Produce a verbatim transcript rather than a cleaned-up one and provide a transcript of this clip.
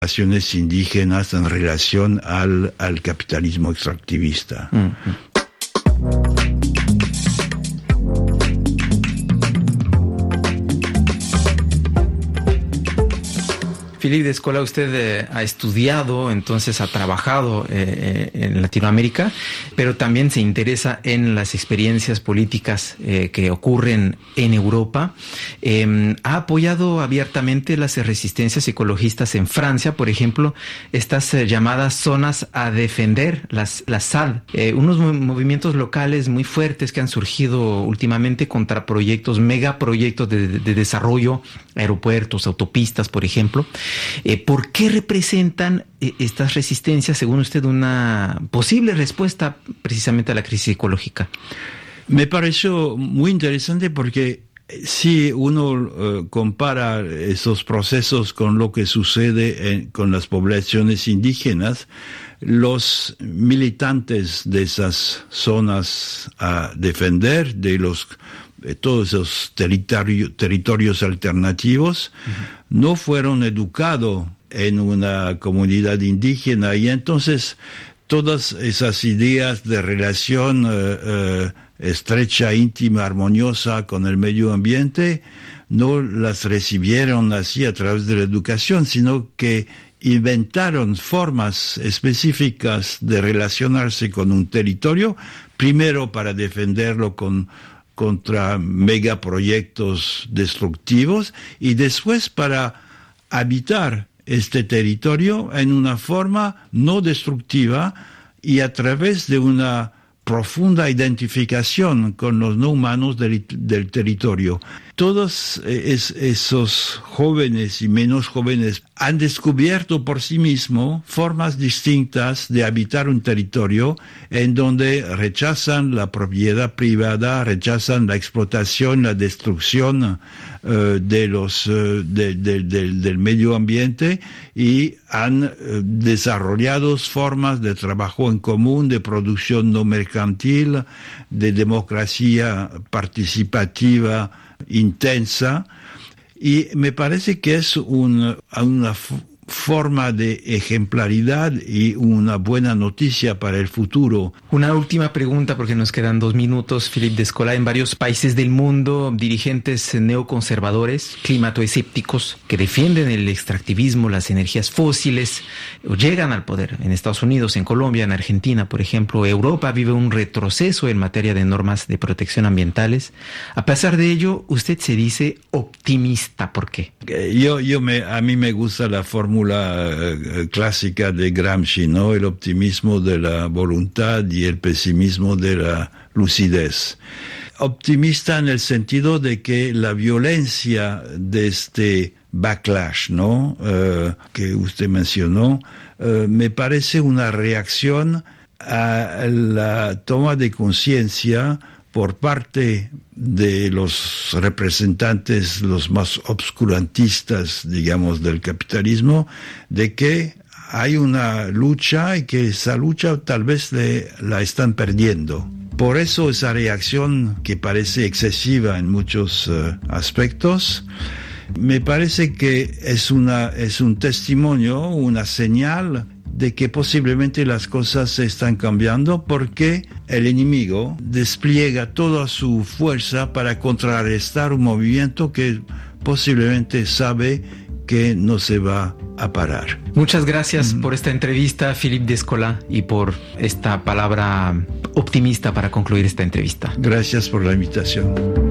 poblaciones indígenas en relación al, al capitalismo extractivista. Mm-hmm. Philippe Descola, usted eh, ha estudiado, entonces ha trabajado eh, en Latinoamérica, pero también se interesa en las experiencias políticas eh, que ocurren en Europa. Eh, ha apoyado abiertamente las resistencias ecologistas en Francia, por ejemplo, estas eh, llamadas zonas a defender, las, las S A D, eh, unos movimientos locales muy fuertes que han surgido últimamente contra proyectos, megaproyectos de, de, de desarrollo, aeropuertos, autopistas, por ejemplo. Eh, ¿Por qué representan eh, estas resistencias, según usted, una posible respuesta precisamente a la crisis ecológica? Me pareció muy interesante porque si uno uh, compara esos procesos con lo que sucede en, con las poblaciones indígenas, los militantes de esas zonas a defender, de los de todos esos territorio, territorios alternativos, uh-huh. no fueron educados en una comunidad indígena, y entonces todas esas ideas de relación uh, uh, estrecha, íntima, armoniosa con el medio ambiente no las recibieron así a través de la educación, sino que inventaron formas específicas de relacionarse con un territorio, primero para defenderlo con contra megaproyectos destructivos, y después para habitar este territorio en una forma no destructiva y a través de una profunda identificación con los no humanos del, del territorio. Todos es, esos jóvenes y menos jóvenes han descubierto por sí mismos formas distintas de habitar un territorio en donde rechazan la propiedad privada, rechazan la explotación, la destrucción uh, de los, uh, de, de, de, del medio ambiente, y han uh, desarrollado formas de trabajo en común, de producción no mercantil, de democracia participativa intensa, y me parece que es un, una f- forma de ejemplaridad y una buena noticia para el futuro. Una última pregunta, porque nos quedan dos minutos. Philippe Descola, en varios países del mundo, dirigentes neoconservadores, climatoescépticos, que defienden el extractivismo, las energías fósiles, llegan al poder. En Estados Unidos, en Colombia, en Argentina, por ejemplo. Europa vive un retroceso en materia de normas de protección ambientales. A pesar de ello, usted se dice optimista. ¿Por qué? Yo, yo me, a mí me gusta la fórmula uh, clásica de Gramsci, ¿no? El optimismo de la voluntad y el pesimismo de la lucidez. Optimista en el sentido de que la violencia de este backlash, ¿no? Uh, que usted mencionó, uh, me parece una reacción a la toma de conciencia por parte de los representantes, los más obscurantistas, digamos, del capitalismo, de que hay una lucha y que esa lucha tal vez le, la están perdiendo. Por eso esa reacción, que parece excesiva en muchos uh, aspectos, me parece que es una, es un testimonio, una señal de que posiblemente las cosas se están cambiando, porque el enemigo despliega toda su fuerza para contrarrestar un movimiento que posiblemente sabe que no se va a parar. Muchas gracias mm. por esta entrevista, Philippe Descola, y por esta palabra optimista para concluir esta entrevista. Gracias por la invitación.